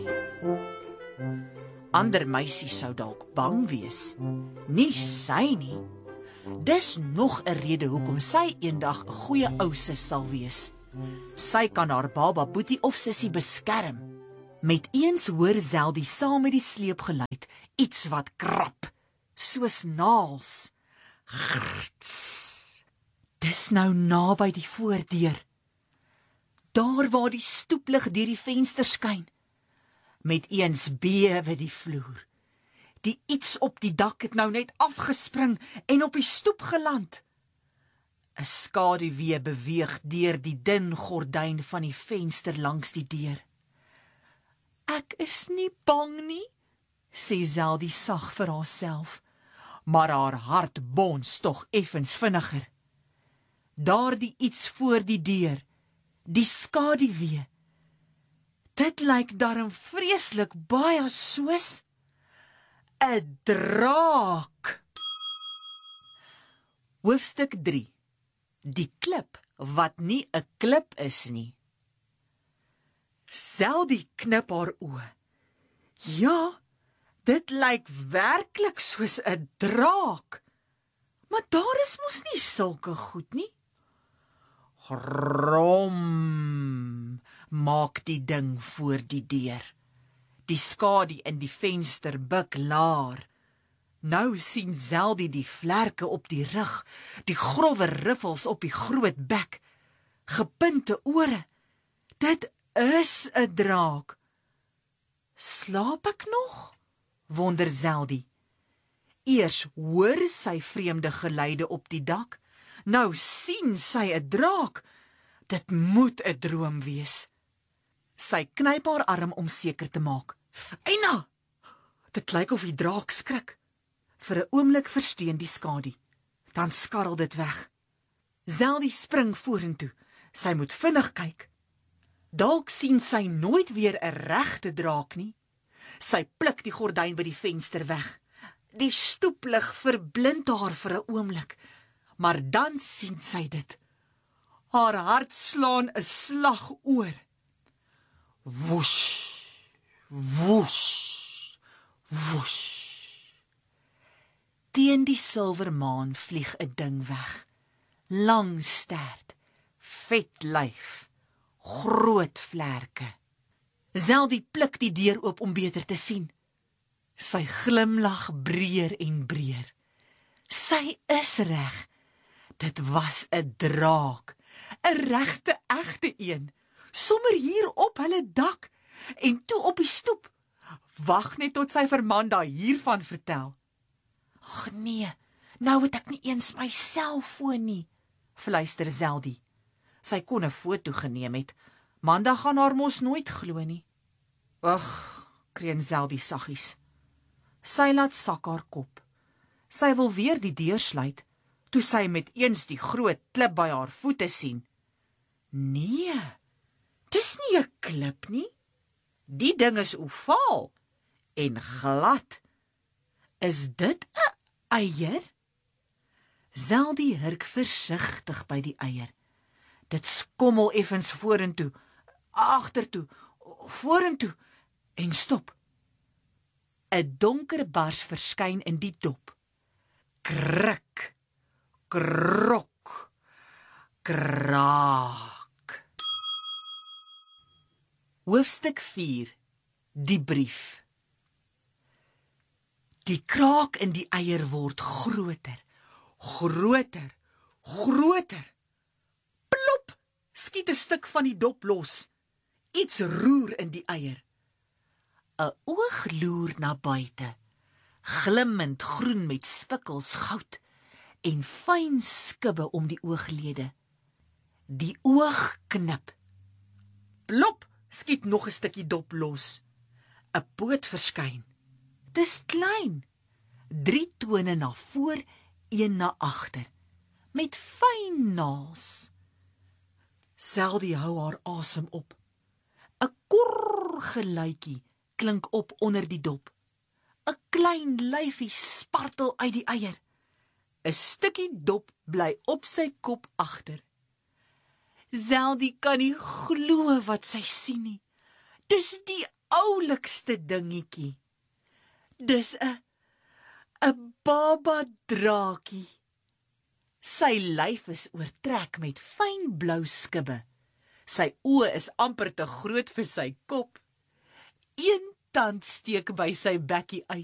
Ander meisies sou dalk bang wees. Nie sy nie. Dis nog 'n rede hoekom sy eendag 'n goeie ousus sal wees. Sy kan haar baba boetie of sussie beskerm. Met eens hoor Zeldie saam met die sleepgeluid iets wat krap, soos naals. Grts. Dis nou naby die voordeur. Daar waar die stoeplig deur die venster skyn. Met eens bewe die vloer. Die iets op die dak het nou net afgespring en op die stoep geland. 'n Skaduwee beweeg deur die dun gordyn van die venster langs die deur. Ek is nie bang nie, sê Zeldie sag vir haarself, maar haar hart bons tog effens vinniger. Daardie iets voor die deur, die skaduwee. Dit lyk darm vreeslik baie soos 'n draak. Hoofstuk 3. Die klip wat nie 'n klip is nie. Zeldie knip haar oë. Ja, dit lyk werklik soos 'n draak. Maar daar is mos nie sulke goed nie. Grom, maak die ding voor die deur. Die skadu in die venster buk laer. Nou sien Zeldie die vlerke op die rug, die growwe riffels op die groot bek, gepinte ore. Dit is 'n draak. Slaap ek nog? Wonder Zeldie. Eers hoor sy vreemde geluide op die dak, nou sien sy 'n draak. Dit moet 'n droom wees. Sy knyp haar arm om seker te maak. Eina! Dit lyk of die draak skrik. Vir 'n oomblik versteen die skadu. Dan skarrel dit weg. Zeldie spring vorentoe. Sy moet vinnig kyk. Dalk sien sy nooit weer 'n regte draak nie. Sy pluk die gordyn by die venster weg. Die stoeplig verblind haar vir 'n oomblik, maar dan sien sy dit. Haar hart slaan 'n slag oor. Woesh, woesh, woesh. Teen die silwermaan vlieg 'n ding weg. Lang stert, vet lyf, groot vlerke. Zeldie pluk die deur oop om beter te sien. Sy glimlag breër en breër. Sy is reg. Dit was 'n draak, 'n regte egte een, sommer hier op hulle dak en toe op die stoep. Wag net tot sy vir Manda hiervan vertel. Ag nee, nou het ek nie eens my selfoon nie, fluister Zeldie. Sy kon 'n foto geneem het. Manda gaan haar mos nooit glo nie. Ag, kreun Zeldie saggies. Sy laat sak haar kop. Sy wil weer die deur sluit, toe sy met eens die groot klip by haar voete sien. Nee, dis nie 'n klip nie. Die ding is ovaal en glad. Is dit 'n eier? Zeldie hurk versigtig by die eier. Dit skommel effens vorentoe, agtertoe, vorentoe en stop. 'n donker bars verskyn in die dop. Krik, krok, kraak. Hoofstuk 4. Die brief. Die kraak in die eier word groter, groter, groter. Plop, skiet 'n stuk van die dop los. Iets roer in die eier. 'n oog loer na buite, glimmend groen met spikkels goud en fyn skubbe om die ooglede. Die oog knip. Plop, skiet nog 'n stukkie dop los. 'n poot verskyn. Dis klein. 3 tone na voor, 1 na agter, met fyn naels. Zeldie hou haar asem op. 'n korr geluidjie klink op onder die dop. 'n klein lyfie spartel uit die eier. 'n stukkie dop bly op sy kop agter. Zeldie kan nie glo wat sy sien nie. Dis die oulikste dingetjie. Dis 'n baba draakie. Sy lyf is oortrek met fyn blou skibbe. Sy oë is amper te groot vir sy kop. Een tand steek by sy bekkie uit.